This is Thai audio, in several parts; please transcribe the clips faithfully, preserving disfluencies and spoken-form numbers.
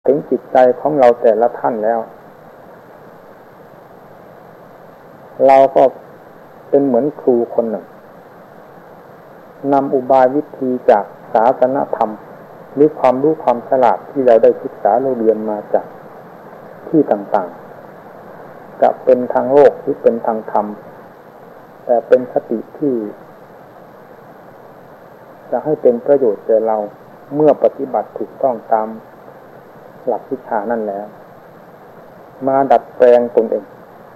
ถึงจิตใจของเราแต่ละท่านแล้วเราก็เป็นเหมือนครูคนหนึ่งนำอุบายวิธีจากศาสนธรรมหรือความรู้ความฉลาดที่เราได้ศึกษาเราเรียนมาจากที่ต่างๆจะเป็นทางโลกหรือเป็นทางธรรมแต่เป็นคติที่จะให้เป็นประโยชน์แก่เราเมื่อปฏิบัติถูกต้องตามหลักวิชานั่นแล้วมาดัดแปลงตนเอง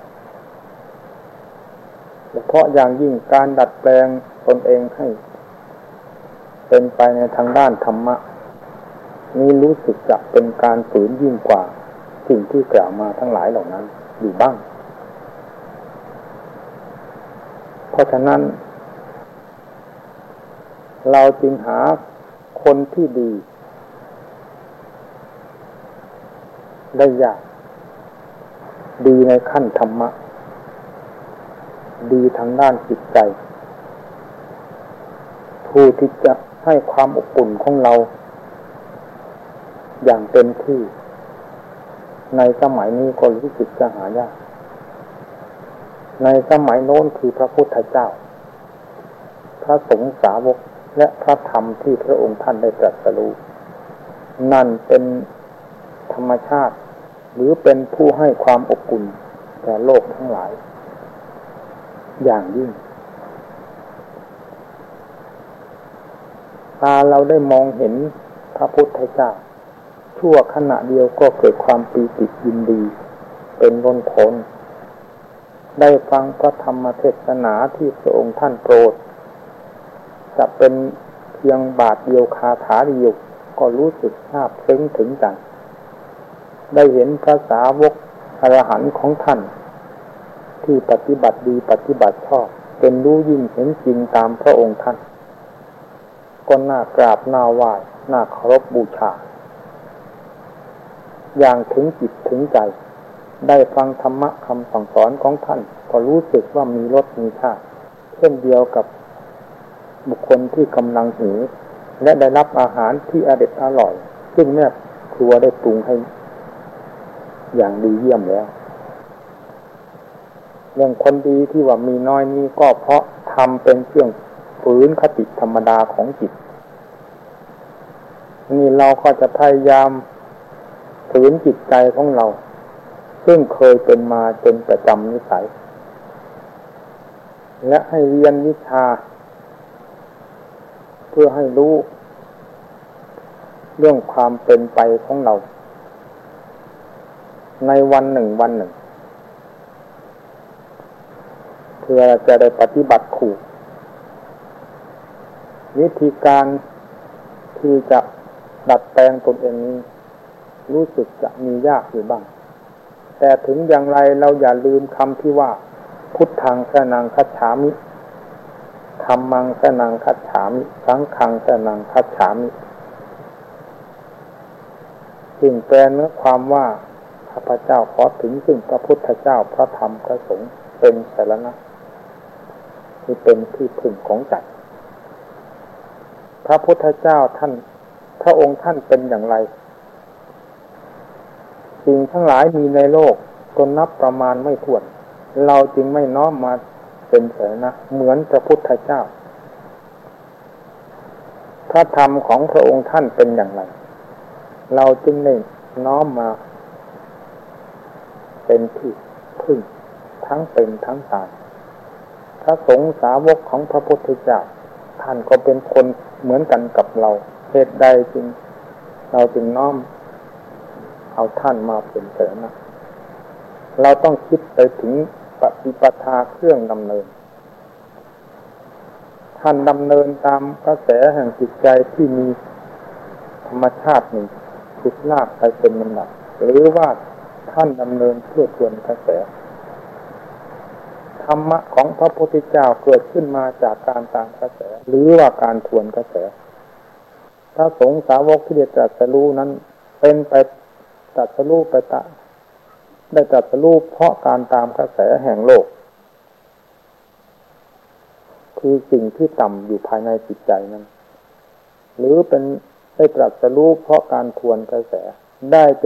เฉพาะอย่างยิ่งการดัดแปลงตนเองให้เป็นไปในทางด้านธรรมะนี้รู้สึกจะเป็นการฝืนยิ่งกว่าสิ่งที่กล่าวมาทั้งหลายเหล่านั้นอยู่บ้างเพราะฉะนั้นเราจึงหาคนที่ดีได้ยากดีในขั้นธรรมะดีทางด้านจิตใจผู้ที่จะให้ความอบอุ่นของเราอย่างเต็มที่ในสมัยนี้ก็รู้สึกจะหายากในสมัยโน้นคือพระพุทธเจ้าพระสงฆ์สาวกและพระธรรมที่พระองค์ท่านได้ตรัสรู้นั่นเป็นธรรมชาติหรือเป็นผู้ให้ความอบอุ่นแก่โลกทั้งหลายอย่างยิ่งตาเราได้มองเห็นพระพุทธเจ้าชั่วขณะเดียวก็เกิดความปีติยินดีเป็นล้นพ้นได้ฟังพระธรรมเทศนาที่พระองค์ท่านโปรดจะเป็นเพียงบาทเดียวคาถาเดียวก็รู้สึกซาบซึ้งถึงใจได้เห็นพระสาวกอรหันต์ของท่านที่ปฏิบัติดีปฏิบัติชอบเป็นรู้ยิ่งเห็นจริงตามพระองค์ท่านก็น่ากราบน่าไหว้น่าเคารพบูชาอย่างถึงจิตถึงใจได้ฟังธรรมะคำสั่งสอนของท่านก็รู้สึกว่ามีรสมีชาติเช่นเดียวกับบุคคลที่กำลังหิวและได้รับอาหารที่อร่อยอร่อยซึ่งแม่ครัวได้ปรุงให้อย่างดีเยี่ยมแล้วเรื่องคนดีที่ว่ามีน้อยนี้ก็เพราะทำเป็นเครื่องฝืนคติธรรมดาของจิตนี่เราก็จะพยายามฝืนจิตใจของเราซึ่งเคยเป็นมาเป็นประจำนิสัยและให้เรียนวิชาเพื่อให้รู้เรื่องความเป็นไปของเราในวันหนึ่งวันหนึ่งเพื่อจะได้ปฏิบัติถูกวิธีการที่จะดัดแปลงตนเองนี้รู้สึกจะมียากอยู่บ้างแต่ถึงอย่างไรเราอย่าลืมคำที่ว่าพุทธังสรณังคัจฉามิธัมมังสรณังคัจฉามิสังฆังสรณังคัจฉามิซึ่งแปลเนื้อความว่าข้าพเจ้าขอถึงซึ่งพระพุทธเจ้าพระธรรมพระสงฆ์เป็นสรณะที่เป็นที่พึ่งของใจพระพุทธเจ้าท่านพระองค์ท่านเป็นอย่างไรสิ่งทั้งหลายมีในโลกจนนับประมาณไม่ถ้วนเราจึงไม่น้อมมาเป็นสรณะเหมือนพระพุทธเจ้าพระธรรมของพระองค์ท่านเป็นอย่างไรเราจึงได้น้อมมาเป็นที่พึ่งทั้งเป็นทั้งตายพระสงฆ์สาวกของพระพุทธเจ้าท่านก็เป็นคนเหมือนกันกับเราเหตุใดจึงเราจึงน้อมเอาท่านมาเป็นสรณะเราต้องคิดไปถึงปฏิปทาเครื่องดำเนินท่านดำเนินตามกระแสแห่งจิตใจที่มีธรรมชาติหนึ่งขุดลากไปเป็นลำดับหรือว่าท่านดำเนินเพื่อทวนกระแสธรรมะของพระพุทธเจ้าเกิดขึ้นมาจากการตามกระแสหรือว่าการทวนกระแสพระสงฆ์สาวกที่ได้ตรัสรู้นั้นเป็นไปตรัสรู้ไปตะได้ตรัสรู้เพราะการตามกระแสแห่งโลกคือสิ่งที่ต่ำอยู่ภายในจิตใจนั้นหรือเป็นได้ตรัสรู้เพราะการทวนกระแสได้